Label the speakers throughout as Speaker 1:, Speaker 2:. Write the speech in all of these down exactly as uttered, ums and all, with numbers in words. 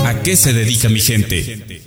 Speaker 1: ¿A qué se dedica mi gente?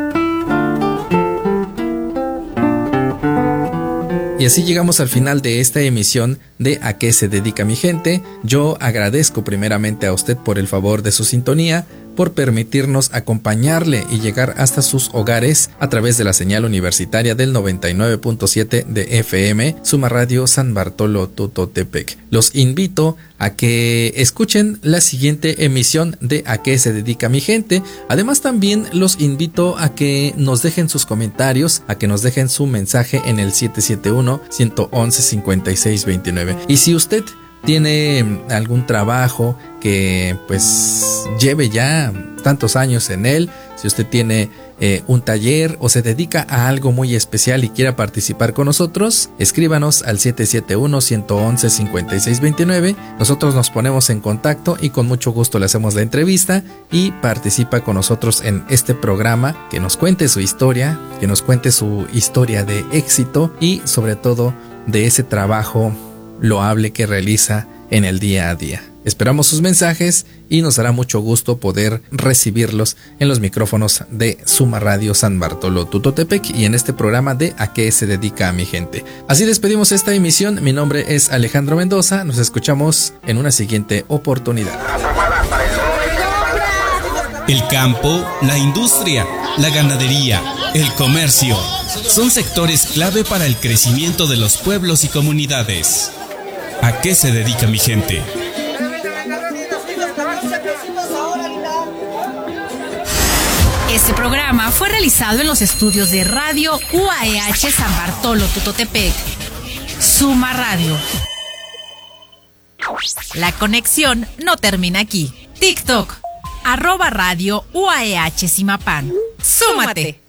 Speaker 2: Y así llegamos al final de esta emisión de ¿A qué se dedica mi gente? Yo agradezco primeramente a usted por el favor de su sintonía, por permitirnos acompañarle y llegar hasta sus hogares a través de la señal universitaria del noventa y nueve punto siete de F M, Suma Radio San Bartolo Tutotepec. Los invito a que escuchen la siguiente emisión de ¿A qué se dedica mi gente? Además también los invito a que nos dejen sus comentarios, a que nos dejen su mensaje en el siete siete uno, uno uno uno, cinco seis dos nueve. Y si usted tiene algún trabajo que pues lleve ya tantos años en él, si usted tiene eh, un taller o se dedica a algo muy especial y quiera participar con nosotros, escríbanos al siete siete uno, uno uno uno, cinco seis dos nueve. Nosotros nos ponemos en contacto y con mucho gusto le hacemos la entrevista y participa con nosotros en este programa, que nos cuente su historia, que nos cuente su historia de éxito y sobre todo de ese trabajo loable que realiza en el día a día. Esperamos sus mensajes y nos hará mucho gusto poder recibirlos en los micrófonos de Suma Radio San Bartolo Tutotepec y en este programa de ¿A qué se dedica mi gente? Así despedimos esta emisión. Mi nombre es Alejandro Mendoza. Nos escuchamos en una siguiente oportunidad.
Speaker 1: El campo, la industria, la ganadería, el comercio son sectores clave para el crecimiento de los pueblos y comunidades. ¿A qué se dedica mi gente?
Speaker 3: Este programa fue realizado en los estudios de Radio U A E H San Bartolo Tutotepec. Suma Radio. La conexión no termina aquí. TikTok, arroba Radio U A E H Simapán. ¡Súmate!